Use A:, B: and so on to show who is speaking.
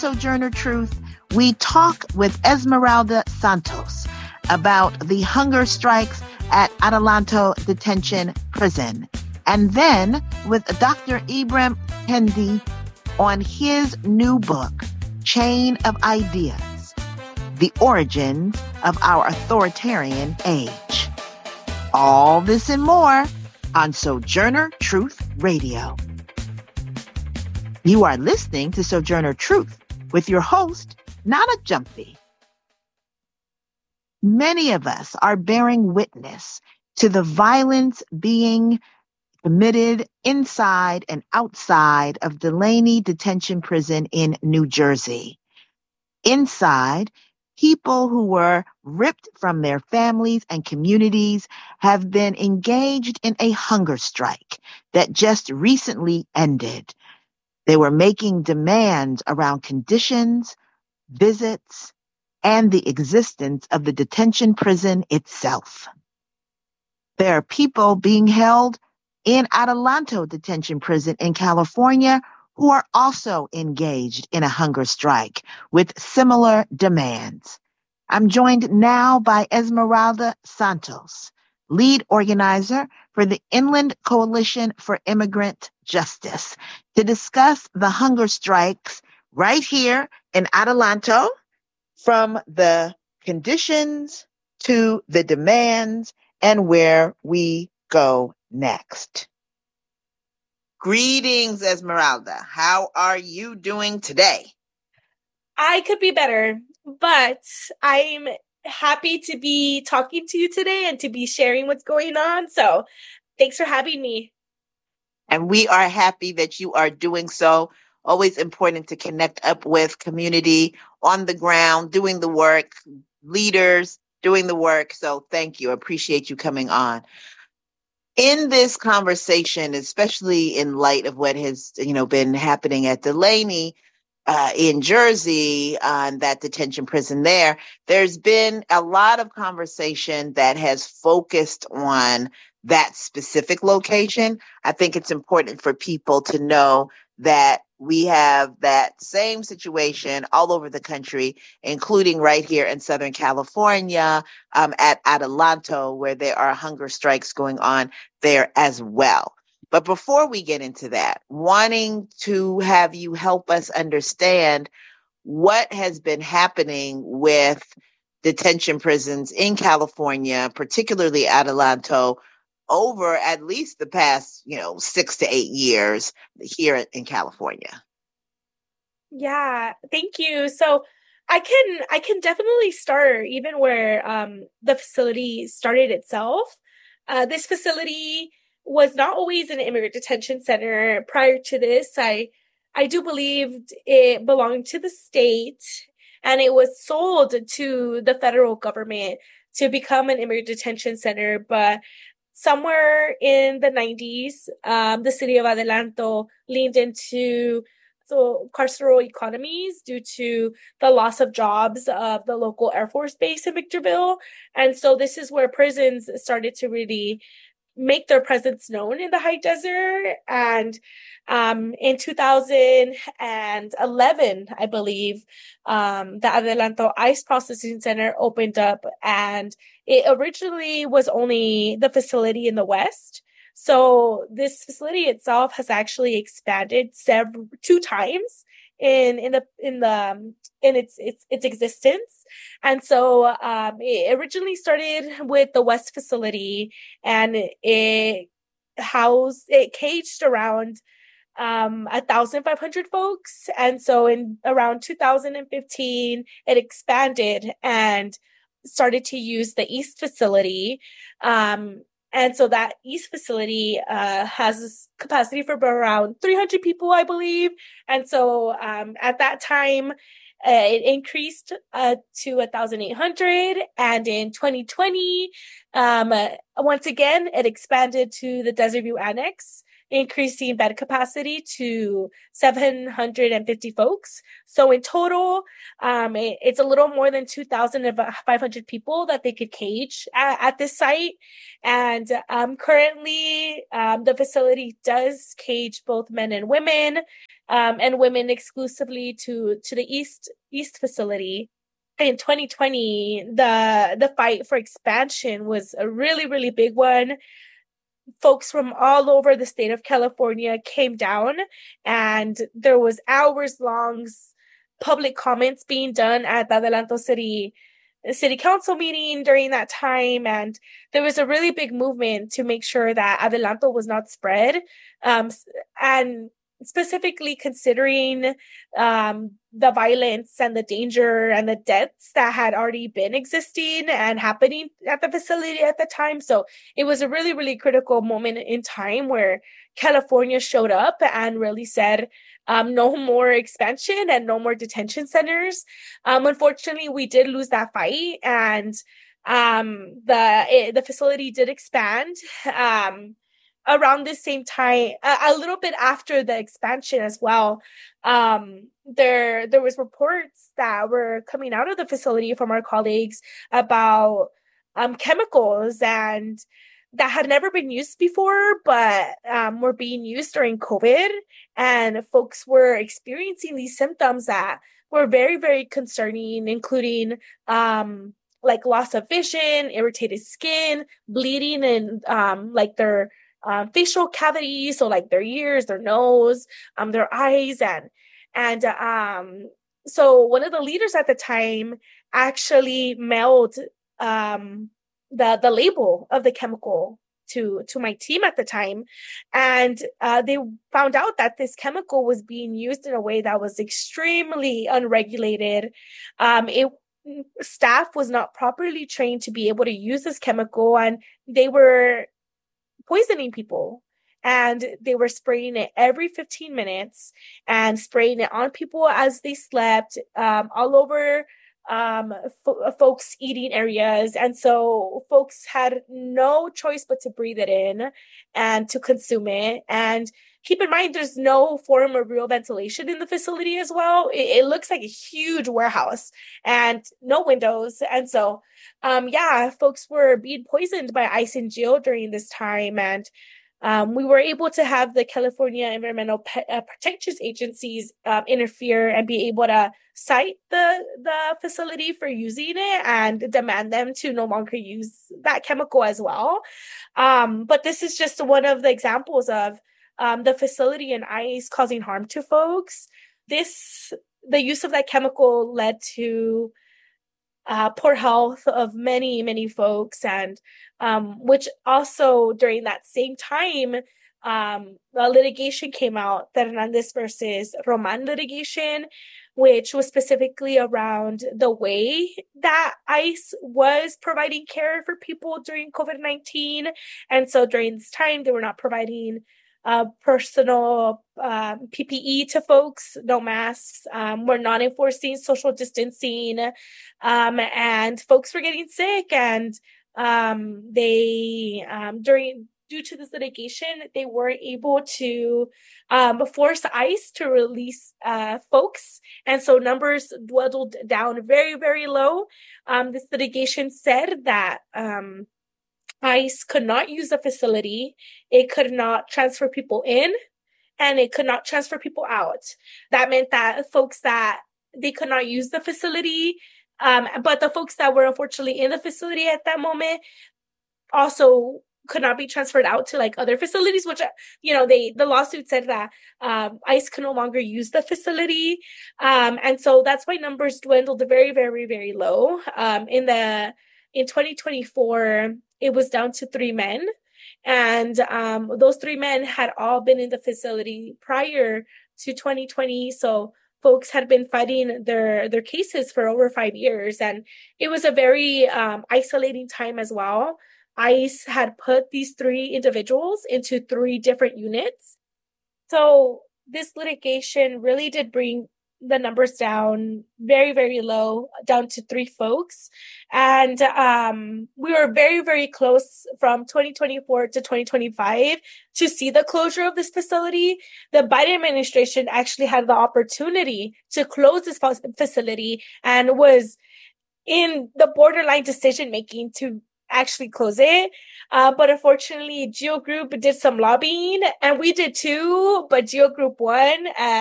A: Sojourner Truth, we talk with Esmeralda Santos about the hunger strikes at Adelanto Detention Prison. And then with Dr. Ibram Kendi on his new book, Chain of Ideas, The Origins of Our Authoritarian Age. All this and more on Sojourner Truth Radio. You are listening to Sojourner Truth with your host, Nana Gyamfi. Many of us are bearing witness to the violence being committed inside and outside of Delaney Detention Prison in New Jersey. Inside, people who were ripped from their families and communities have been engaged in a hunger strike that just recently ended. They were making demands around conditions, visits, and the existence of the detention prison itself. There are people being held in Adelanto Detention Prison in California who are also engaged in a hunger strike with similar demands. I'm joined now by Esmeralda Santos, lead organizer for the Inland Coalition for Immigrant Justice, to discuss the hunger strikes right here in Adelanto, from the conditions to the demands and where we go next. Greetings, Esmeralda. How are you doing today?
B: I could be better, but I'm happy to be talking to you today and to be sharing what's going on. So thanks for having me.
A: And we are happy that you are doing so. Always important to connect up with community on the ground, doing the work, leaders doing the work. So thank you. I appreciate you coming on. In this conversation, especially in light of what has, been happening at Delaney in Jersey, on that detention prison there's been a lot of conversation that has focused on that specific location. I think it's important for people to know that we have that same situation all over the country, including right here in Southern California, at Adelanto, where there are hunger strikes going on there as well. But before we get into that, wanting to have you help us understand what has been happening with detention prisons in California, particularly Adelanto, over at least the past, 6 to 8 years here in California.
B: Yeah, thank you. So I can definitely start even where the facility started itself. This facility was not always an immigrant detention center. Prior to this, I do believe it belonged to the state, and it was sold to the federal government to become an immigrant detention center. But somewhere in the 90s, the city of Adelanto leaned into the carceral economies due to the loss of jobs of the local Air Force base in Victorville. And so this is where prisons started to really make their presence known in the high desert. And in 2011, I believe, the Adelanto ICE Processing Center opened up, and it originally was only the facility in the West. So this facility itself has actually expanded 2 times in its existence. And so it originally started with the West facility, and it caged around 1,500 folks. And so in around 2015, it expanded and started to use the East facility. And so that East facility has capacity for around 300 people, I believe. And so at that time, it increased to 1,800. And in 2020, once again, it expanded to the Desert View Annex increasing bed capacity to 750 folks. So in total, it's a little more than 2,500 people that they could cage at this site. And currently, the facility does cage both men and women, and women exclusively to the east facility. In 2020, the fight for expansion was a really, really big one. Folks from all over the state of California came down, and there was hours long public comments being done at the Adelanto City council meeting during that time. And there was a really big movement to make sure that Adelanto was not spread. And specifically considering the violence and the danger and the deaths that had already been existing and happening at the facility at the time. So it was a really, really critical moment in time where California showed up and really said, no more expansion and no more detention centers. Unfortunately, we did lose that fight, and the facility did expand. Around the same time, a little bit after the expansion as well, there was reports that were coming out of the facility from our colleagues about chemicals and that had never been used before, but were being used during COVID. And folks were experiencing these symptoms that were very, very concerning, including like loss of vision, irritated skin, bleeding, and like their facial cavities, so like their ears, their nose, their eyes, and so one of the leaders at the time actually mailed the label of the chemical to my team at the time, and they found out that this chemical was being used in a way that was extremely unregulated. Staff was not properly trained to be able to use this chemical, and they were poisoning people, and they were spraying it every 15 minutes and spraying it on people as they slept, all over folks eating areas. And so folks had no choice but to breathe it in and to consume it. And keep in mind, there's no form of real ventilation in the facility as well. It looks like a huge warehouse and no windows. And so, folks were being poisoned by ice and gel during this time. And we were able to have the California Environmental Protection Agencies interfere and be able to cite the facility for using it and demand them to no longer use that chemical as well. But this is just one of the examples of the facility and ice causing harm to folks. The use of that chemical led to poor health of many, many folks, and which also during that same time, the litigation came out, Fernandez versus Roman litigation, which was specifically around the way that ICE was providing care for people during COVID-19. And so during this time, they were not providing personal PPE to folks, no masks, we're not enforcing social distancing, and folks were getting sick, and due to this litigation, they were able to force ICE to release folks. And so numbers dwindled down very, very low. This litigation said that ICE could not use the facility, it could not transfer people in, and it could not transfer people out. That meant that folks that they could not use the facility, but the folks that were unfortunately in the facility at that moment also could not be transferred out to like other facilities, which, the lawsuit said that ICE could no longer use the facility. And so that's why numbers dwindled very, very, very low. In 2024, it was down to 3 men. And those 3 men had all been in the facility prior to 2020. So folks had been fighting their cases for over 5 years. And it was a very isolating time as well. ICE had put these 3 individuals into 3 different units. So this litigation really did bring the numbers down very, very low, down to 3 folks. And we were very, very close from 2024 to 2025 to see the closure of this facility. The Biden administration actually had the opportunity to close this facility and was in the borderline decision making to actually close it. But unfortunately, Geo Group did some lobbying, and we did too, but Geo Group won.